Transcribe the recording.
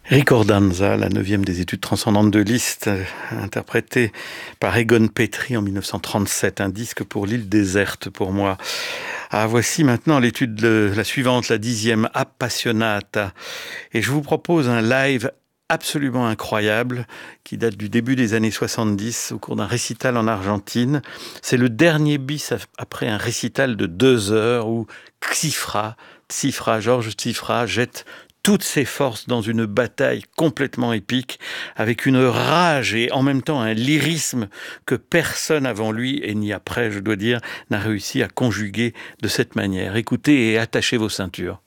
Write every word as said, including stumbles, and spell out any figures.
Ricordanza, la neuvième des études transcendantes de Liszt, euh, interprétée par Egon Petri en mille neuf cent trente-sept, un disque pour l'île déserte pour moi. Ah, voici maintenant l'étude de la suivante, la dixième, Appassionata. Et je vous propose un live absolument incroyable qui date du début des années soixante-dix au cours d'un récital en Argentine. C'est le dernier bis après un récital de deux heures où Xifra, Tsifra, Georges Tsifra jette toutes ses forces dans une bataille complètement épique, avec une rage et en même temps un lyrisme que personne avant lui, et ni après, je dois dire, n'a réussi à conjuguer de cette manière. Écoutez et attachez vos ceintures.